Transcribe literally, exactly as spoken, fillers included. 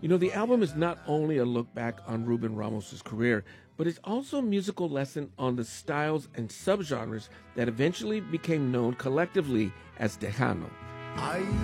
You know, the album is not only a look back on Ruben Ramos's career, but it's also a musical lesson on the styles and subgenres that eventually became known collectively as Tejano. Hay